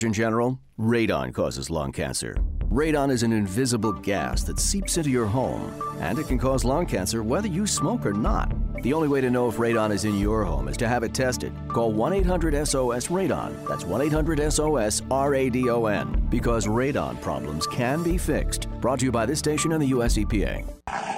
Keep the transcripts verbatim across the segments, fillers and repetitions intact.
In general, radon causes lung cancer. Radon is an invisible gas that seeps into your home, and it can cause lung cancer whether you smoke or not. The only way to know if radon is in your home is to have it tested. Call one eight hundred S O S radon. That's one eight hundred S O S R A D O N. Because radon problems can be fixed. Brought to you by this station and the U S E P A.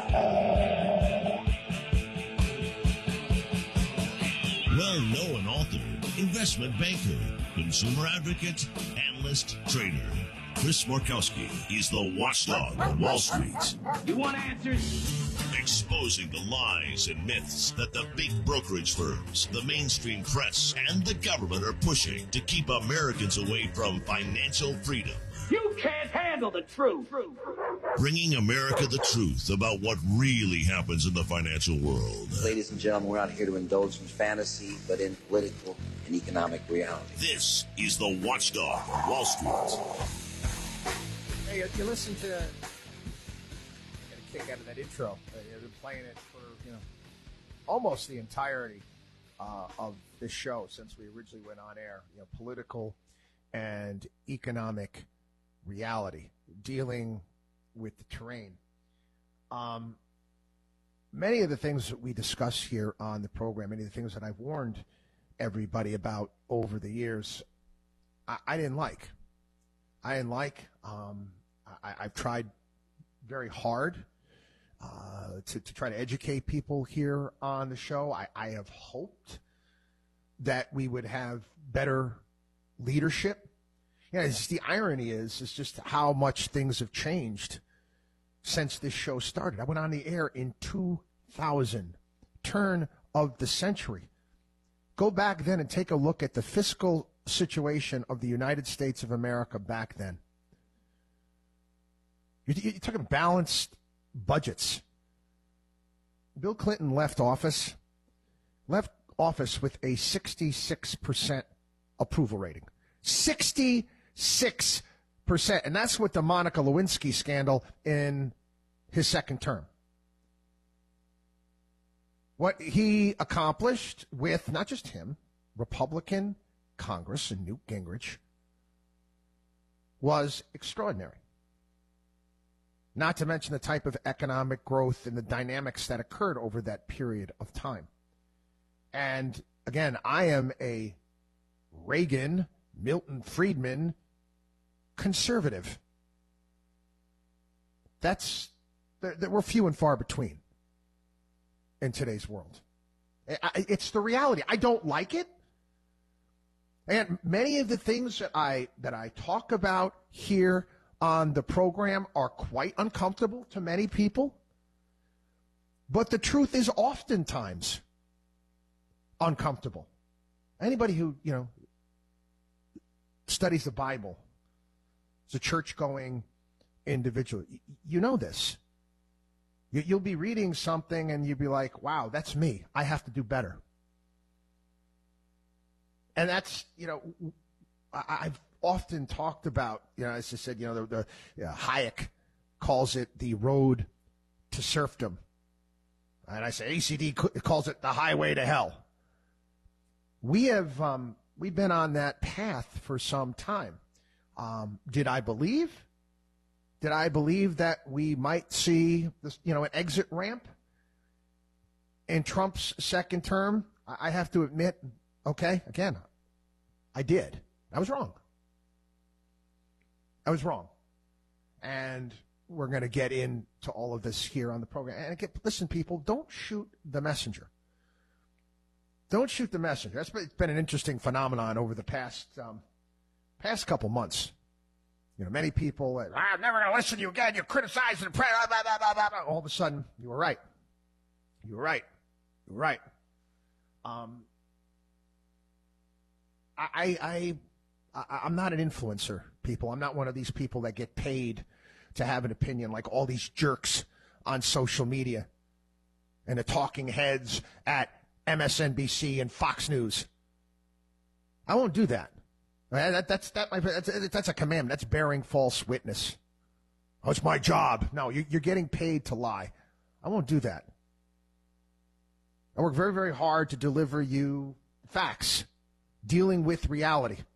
Well-known author, investment banker, consumer advocate, analyst, trader. Chris Markowski is the watchdog on Wall Street. You want answers? Exposing the lies and myths that the big brokerage firms, the mainstream press, and the government are pushing to keep Americans away from financial freedom. You can't handle the truth. Bringing America the truth about what really happens in the financial world. Ladies and gentlemen, we're not here to indulge in fantasy, but in political and economic reality. This is the Watchdog on Wall Street. Hey, you listen to... I got a kick out of that intro. I've been playing it for, you know, almost the entirety uh, of this show since we originally went on air. You know, political and economic reality, dealing with the terrain. Um, many of the things that we discuss here on the program, many of the things that I've warned everybody about over the years, I, I didn't like. I didn't like. Um, I, I've tried very hard uh, to, to try to educate people here on the show. I, I have hoped that we would have better leadership. Yeah, you know, the irony is, is just how much things have changed since this show started. I went on the air in two thousand, turn of the century. Go back then and take a look at the fiscal situation of the United States of America back then. You're, you're talking balanced budgets. Bill Clinton left office, left office with a sixty-six percent approval rating. sixty-six percent. And that's with the Monica Lewinsky scandal in his second term. What he accomplished with, not just him, Republican Congress and Newt Gingrich was extraordinary. Not to mention the type of economic growth and the dynamics that occurred over that period of time. And again, I am a Reagan, Milton Friedman conservative. That's, we're few and far between in today's world. It's the reality. I don't like it. And many of the things that I that I talk about here on the program are quite uncomfortable to many people. But the truth is oftentimes uncomfortable. Anybody who, you know, studies the Bible, is a church-going individual, you know this. You'll be reading something and you'll be like, wow, that's me. I have to do better. And that's, you know, I've often talked about, you know, as I said, you know, the, the you know, Hayek calls it the road to serfdom. And I say A C D calls it the highway to hell. We have, um, we've been on that path for some time. Um, did I believe? Did I believe that we might see this, you know, an exit ramp in Trump's second term? I have to admit, okay, again, I did. I was wrong. I was wrong. And we're going to get into all of this here on the program. And again, listen, people, don't shoot the messenger. Don't shoot the messenger. That's been, it's been an interesting phenomenon over the past um, past couple months. You know, many people, uh, I'm never going to listen to you again. You're criticizing the press. Blah, blah, blah, blah, blah. All of a sudden, you were right. You were right. You were right. Um, I, I, I, I'm not an influencer, people. I'm not one of these people that get paid to have an opinion like all these jerks on social media and the talking heads at M S N B C and Fox News. I won't do that. That, that's, that, that's, that's a commandment. That's bearing false witness. Oh, it's my job. No, you, you're getting paid to lie. I won't do that. I work very, very hard to deliver you facts, dealing with reality.